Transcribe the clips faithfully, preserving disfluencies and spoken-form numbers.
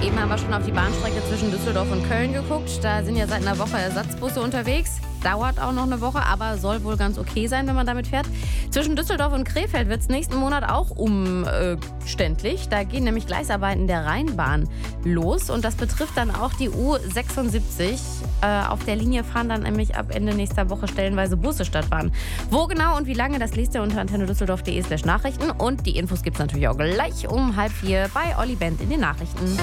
Eben haben wir schon auf die Bahnstrecke zwischen Düsseldorf und Köln geguckt. Da sind ja seit einer Woche Ersatzbusse unterwegs. Dauert auch noch eine Woche, aber soll wohl ganz okay sein, wenn man damit fährt. Zwischen Düsseldorf und Krefeld wird es nächsten Monat auch umständlich. Da gehen nämlich Gleisarbeiten der Rheinbahn los. Und das betrifft dann auch die U sechsundsiebzig. Äh, auf der Linie fahren dann nämlich ab Ende nächster Woche stellenweise Busse statt Bahn. Wo genau und wie lange, das liest ihr unter antenne düsseldorf punkt de slash Nachrichten. Und die Infos gibt es natürlich auch gleich um halb vier bei Olli Bent in den Nachrichten.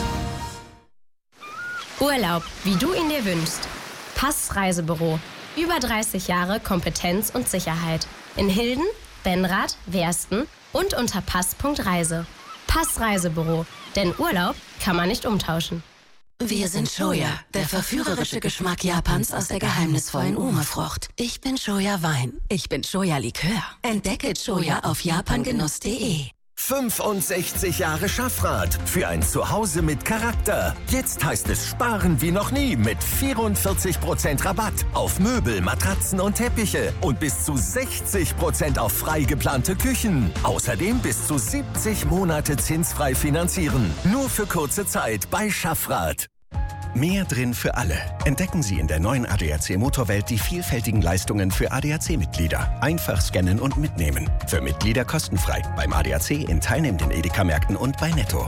Urlaub, wie du ihn dir wünschst. Pass Reisebüro. Über dreißig Jahre Kompetenz und Sicherheit. In Hilden, Benrath, Wersten und unter pass punkt reise. Pass Reisebüro. Denn Urlaub kann man nicht umtauschen. Wir sind Shoya, der verführerische Geschmack Japans aus der geheimnisvollen Ume-Frucht. Ich bin Shoya Wein. Ich bin Shoya Likör. Entdecke Shoya auf japangenuss punkt de. fünfundsechzig Jahre Schaffrath. Für ein Zuhause mit Charakter. Jetzt heißt es sparen wie noch nie mit vierundvierzig Prozent Rabatt auf Möbel, Matratzen und Teppiche und bis zu sechzig Prozent auf frei geplante Küchen. Außerdem bis zu siebzig Monate zinsfrei finanzieren. Nur für kurze Zeit bei Schaffrath. Mehr drin für alle. Entdecken Sie in der neuen A D A C Motorwelt die vielfältigen Leistungen für A D A C-Mitglieder. Einfach scannen und mitnehmen. Für Mitglieder kostenfrei. Beim A D A C in teilnehmenden Edeka-Märkten und bei Netto.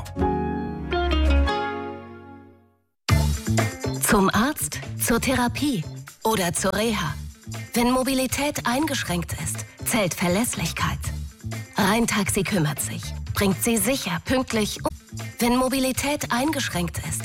Zum Arzt, zur Therapie oder zur Reha. Wenn Mobilität eingeschränkt ist, zählt Verlässlichkeit. Rhein-Taxi kümmert sich, bringt Sie sicher, pünktlich um. Wenn Mobilität eingeschränkt ist,